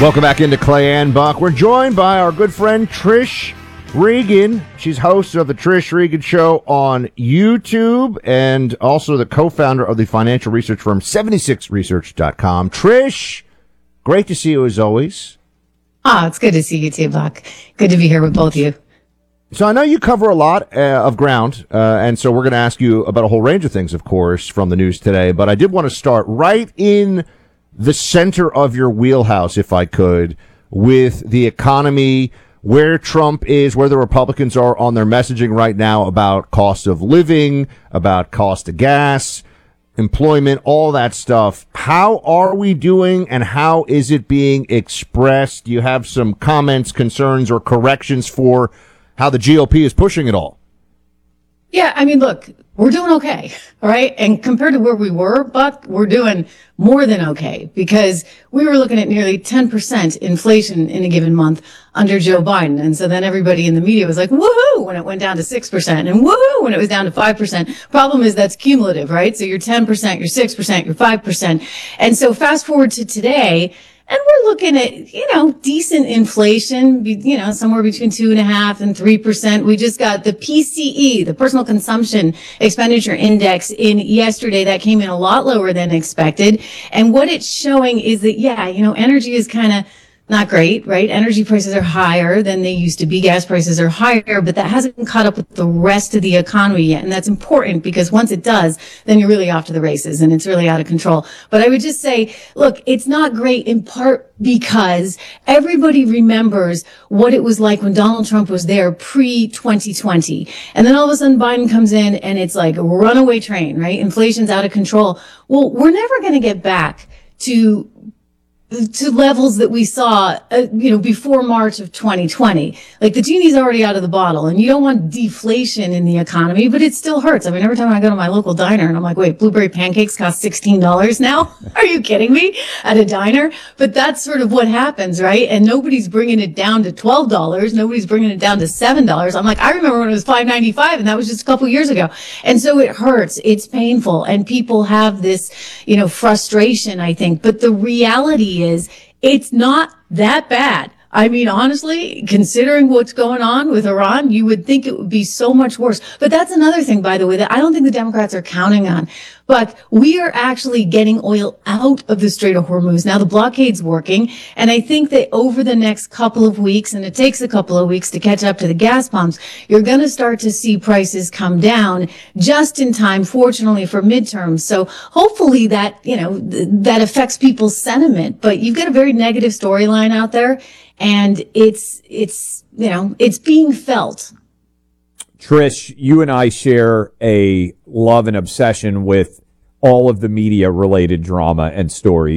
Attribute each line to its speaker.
Speaker 1: Welcome back into Clay and Buck. We're joined by our good friend Trish Regan. She's host of the Trish Regan Show on YouTube and also the co-founder of the financial research firm 76research.com. Trish, great to see you as always.
Speaker 2: Oh, it's good to see you too, Buck. Good to be here with both of you.
Speaker 1: So I know you cover a lot of ground, and so we're going to ask you about a whole range of things, of course, from the news today. But I did want to start right in the center of your wheelhouse, if I could, with the economy, where Trump is, where the Republicans are on their messaging right now about cost of living, about cost of gas, employment, all that stuff. How are we doing, and how is it being expressed? Do you have some comments, concerns, or corrections for how the GOP is pushing it all?
Speaker 2: Yeah, I mean, look, we're doing okay, all right? And compared to where we were, Buck, we're doing more than okay, because we were looking at nearly 10% inflation in a given month under Joe Biden. And so then everybody in the media was like, woohoo, when it went down to 6%, and woohoo, when it was down to 5%. Problem is that's cumulative, right? So you're 10%, you're 6%, you're 5%. And so fast forward to today, and we're looking at, decent inflation, somewhere between 2.5% and 3%. We just got the PCE, the Personal Consumption Expenditure Index, in yesterday. That came in a lot lower than expected. And what it's showing is that, energy is kind of not great, right? Energy prices are higher than they used to be. Gas prices are higher, but that hasn't caught up with the rest of the economy yet. And that's important, because once it does, then you're really off to the races and it's really out of control. But I would just say, look, it's not great in part because everybody remembers what it was like when Donald Trump was there pre-2020. And then all of a sudden Biden comes in and it's like a runaway train, right? Inflation's out of control. Well, we're never going to get back to levels that we saw, before March of 2020. Like, the genie's already out of the bottle, and you don't want deflation in the economy, but it still hurts. I mean, every time I go to my local diner and I'm like, wait, blueberry pancakes cost $16 now? Are you kidding me? At a diner? But that's sort of what happens, right? And nobody's bringing it down to $12. Nobody's bringing it down to $7. I'm like, I remember when it was $5.95, and that was just a couple years ago. And so it hurts. It's painful. And people have this, frustration, I think. But the reality is, it's not that bad. I mean, honestly, considering what's going on with Iran, you would think it would be so much worse. But that's another thing, by the way, that I don't think the Democrats are counting on. But we are actually getting oil out of the Strait of Hormuz. Now the blockade's working. And I think that over the next couple of weeks, and it takes a couple of weeks to catch up to the gas pumps, you're going to start to see prices come down just in time, fortunately, for midterms. So hopefully that, that affects people's sentiment. But you've got a very negative storyline out there, and it's being felt.
Speaker 3: Trish, you and I share a love and obsession with all of the media-related drama and stories.